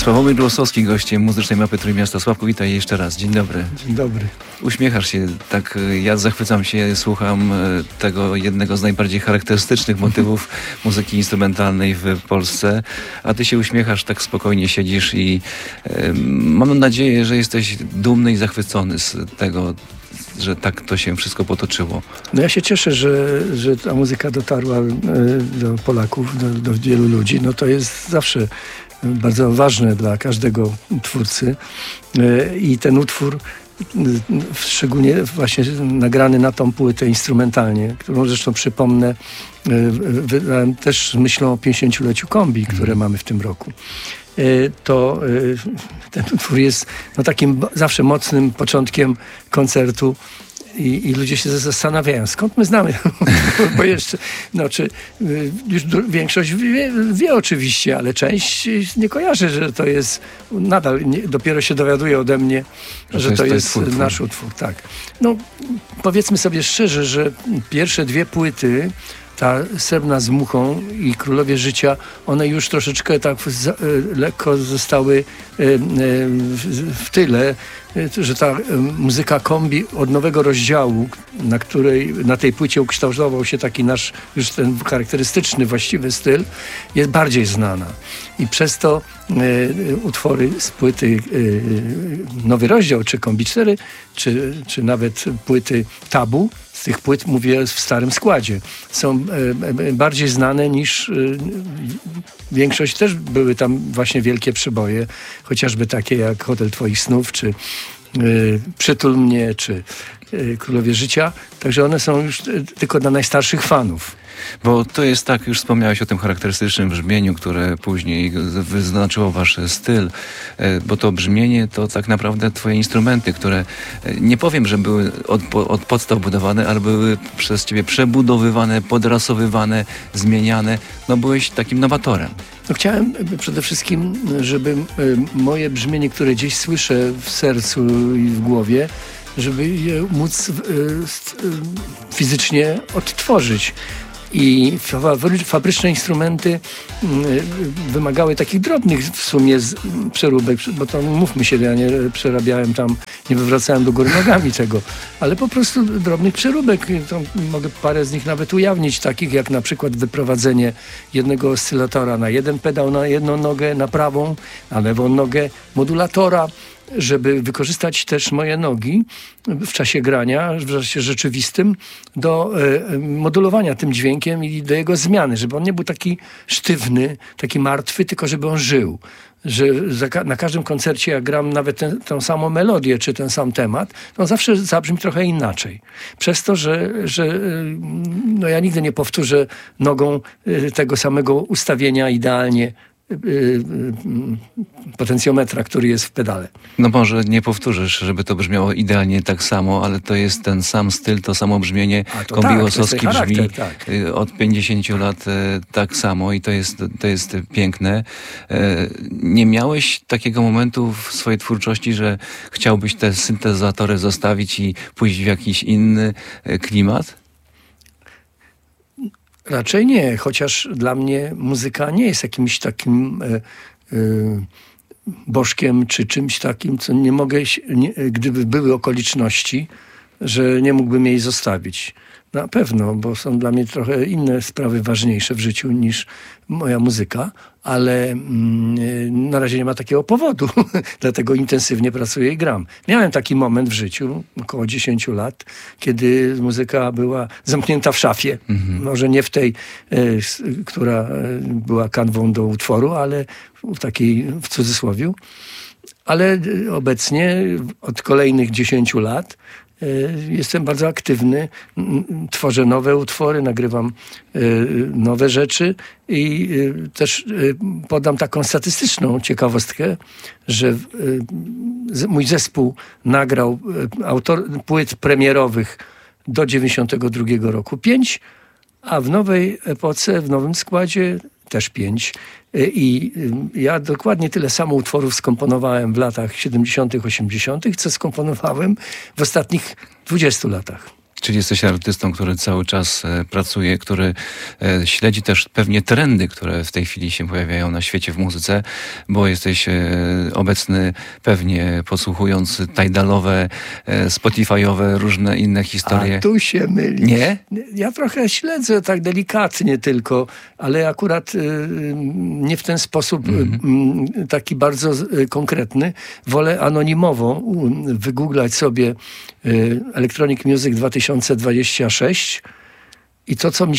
Sławomir Głosowski, gościem Muzycznej Mapy Trójmiasta. Sławku, witaj jeszcze raz. Dzień dobry. Dzień dobry. Uśmiechasz się, tak ja zachwycam się, słucham tego jednego z najbardziej charakterystycznych motywów muzyki instrumentalnej w Polsce, a ty się uśmiechasz, tak spokojnie siedzisz i mam nadzieję, że jesteś dumny i zachwycony z tego, że tak to się wszystko potoczyło. No ja się cieszę, że ta muzyka dotarła do Polaków, do wielu ludzi. No to jest zawsze bardzo ważne dla każdego twórcy. I ten utwór, szczególnie właśnie nagrany na tą płytę instrumentalnie, którą zresztą przypomnę, wydałem też z myślą o 50-leciu Kombi, które mamy w tym roku. To ten utwór jest takim zawsze mocnym początkiem koncertu i ludzie się zastanawiają, skąd my znamy, bo jeszcze, czy już większość wie oczywiście, ale część nie kojarzy, że to jest, nadal dopiero się dowiaduje ode mnie, że to jest nasz utwór. Tak. No, powiedzmy sobie szczerze, że pierwsze dwie płyty, ta Srebrna z muchą i Królowie Życia, one już troszeczkę tak lekko zostały w tyle, że ta muzyka kombi od nowego rozdziału, na tej płycie ukształtował się taki nasz już ten charakterystyczny, właściwy styl, jest bardziej znana. I przez to utwory z płyty Nowy Rozdział, czy Kombi 4, czy nawet płyty Tabu, z tych płyt, mówię, w starym składzie, są bardziej znane niż większość. Też były tam właśnie wielkie przeboje, chociażby takie jak Hotel Twoich Snów, czy Przytul mnie, czy Królowie Życia. Także one są już tylko dla najstarszych fanów. Bo to jest tak, już wspomniałeś o tym charakterystycznym brzmieniu, które później wyznaczyło wasz styl, bo to brzmienie to tak naprawdę twoje instrumenty, które nie powiem, że były od podstaw budowane, ale były przez ciebie przebudowywane, podrasowywane, zmieniane. No byłeś takim nowatorem. No chciałem przede wszystkim, żeby moje brzmienie, które gdzieś słyszę w sercu i w głowie, żeby je móc fizycznie odtworzyć. I fabryczne instrumenty wymagały takich drobnych w sumie przeróbek, bo to mówmy się, ja nie przerabiałem tam, nie wywracałem do góry nogami tego, ale po prostu drobnych przeróbek. To mogę parę z nich nawet ujawnić, takich jak na przykład wyprowadzenie jednego oscylatora na jeden pedał, na jedną nogę, na prawą, na lewą nogę modulatora, żeby wykorzystać też moje nogi w czasie grania, w czasie rzeczywistym, do modulowania tym dźwiękiem i do jego zmiany, żeby on nie był taki sztywny, taki martwy, tylko żeby on żył. Że na każdym koncercie, jak gram nawet tę samą melodię, czy ten sam temat, to on zawsze zabrzmi trochę inaczej. Przez to, że ja nigdy nie powtórzę nogą tego samego ustawienia idealnie potencjometra, który jest w pedale. No może nie powtórzysz, żeby to brzmiało idealnie tak samo, ale to jest ten sam styl, to samo brzmienie. Kombi Głosowski brzmi od 50 lat tak samo i to jest piękne. Nie miałeś takiego momentu w swojej twórczości, że chciałbyś te syntezatory zostawić i pójść w jakiś inny klimat? Raczej nie, chociaż dla mnie muzyka nie jest jakimś takim bożkiem, czy czymś takim, co nie mogę, gdyby były okoliczności, że nie mógłbym jej zostawić. Na pewno, bo są dla mnie trochę inne sprawy ważniejsze w życiu niż moja muzyka, ale na razie nie ma takiego powodu, dlatego intensywnie pracuję i gram. Miałem taki moment w życiu, około 10 lat, kiedy muzyka była zamknięta w szafie. Może nie w tej, która była kanwą do utworu, ale w takiej, w cudzysłowiu. Ale obecnie od kolejnych 10 lat jestem bardzo aktywny, tworzę nowe utwory, nagrywam nowe rzeczy i też podam taką statystyczną ciekawostkę, że mój zespół nagrał płyt premierowych do 92 roku 5, a w nowej epoce, w nowym składzie też 5. I ja dokładnie tyle samo utworów skomponowałem w latach 70., 80., co skomponowałem w ostatnich 20 latach. Czyli jesteś artystą, który cały czas pracuje, który śledzi też pewnie trendy, które w tej chwili się pojawiają na świecie w muzyce, bo jesteś obecny pewnie podsłuchując Tidalowe, Spotify'owe, różne inne historie. A tu się mylisz. Nie? Ja trochę śledzę tak delikatnie tylko, ale akurat nie w ten sposób taki bardzo konkretny. Wolę anonimowo wygooglać sobie Electronic Music 2026 i to, co mi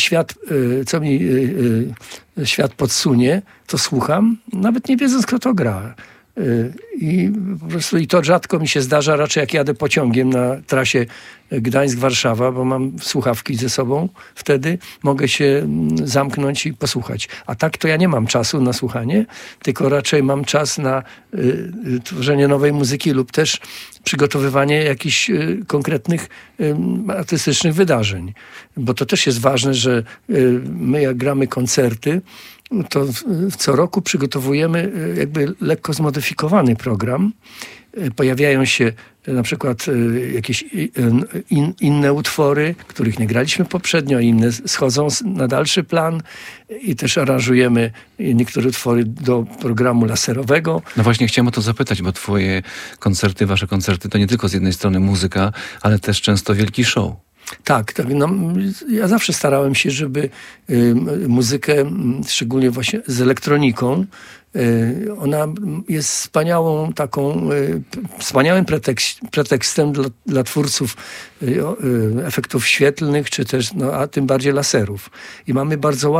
świat podsunie, to słucham, nawet nie wiedząc, kto to gra. I po prostu to rzadko mi się zdarza, raczej jak jadę pociągiem na trasie Gdańsk-Warszawa, bo mam słuchawki ze sobą, wtedy mogę się zamknąć i posłuchać. A tak to ja nie mam czasu na słuchanie, tylko raczej mam czas na tworzenie nowej muzyki lub też przygotowywanie jakichś konkretnych artystycznych wydarzeń. Bo to też jest ważne, że my jak gramy koncerty, to co roku przygotowujemy jakby lekko zmodyfikowany program. Pojawiają się na przykład jakieś inne utwory, których nie graliśmy poprzednio, inne schodzą na dalszy plan i też aranżujemy niektóre utwory do programu laserowego. No właśnie chciałem o to zapytać, bo twoje koncerty, wasze koncerty to nie tylko z jednej strony muzyka, ale też często wielki show. Tak. No, ja zawsze starałem się, żeby muzykę, szczególnie właśnie z elektroniką, ona jest wspaniałym pretekstem dla twórców efektów świetlnych, czy też, a tym bardziej laserów. I mamy bardzo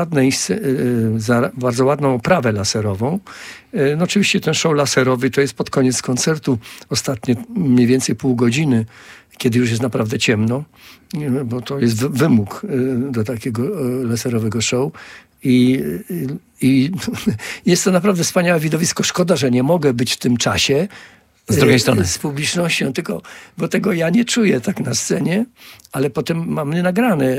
ładną oprawę laserową. No oczywiście ten show laserowy to jest pod koniec koncertu, ostatnie mniej więcej pół godziny, kiedy już jest naprawdę ciemno, bo to jest wymóg do takiego laserowego show. I jest to naprawdę wspaniałe widowisko. Szkoda, że nie mogę być w tym czasie z drugiej strony z publicznością, bo tego ja nie czuję tak na scenie, ale potem mamy nagrane.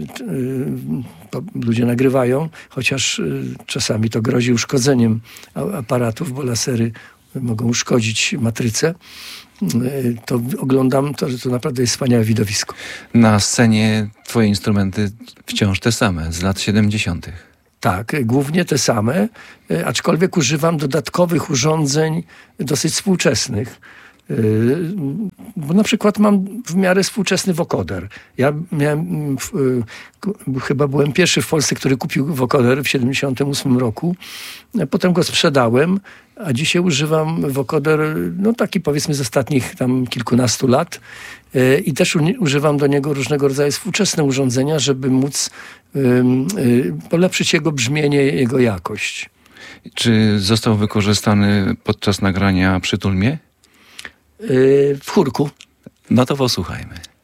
Ludzie nagrywają, chociaż czasami to grozi uszkodzeniem aparatów, bo lasery mogą uszkodzić matrycę. To oglądam, to naprawdę jest wspaniałe widowisko. Na scenie twoje instrumenty wciąż te same, z lat 70. Tak, głównie te same, aczkolwiek używam dodatkowych urządzeń dosyć współczesnych. Bo na przykład mam w miarę współczesny wokoder. Ja chyba byłem pierwszy w Polsce, który kupił wokoder w 1978 roku. Potem go sprzedałem, a dzisiaj używam wokoder, taki powiedzmy z ostatnich tam kilkunastu lat. I też używam do niego różnego rodzaju współczesne urządzenia, żeby móc polepszyć jego brzmienie, jego jakość. Czy został wykorzystany podczas nagrania Przytul mnie? W chórku. No to posłuchajmy.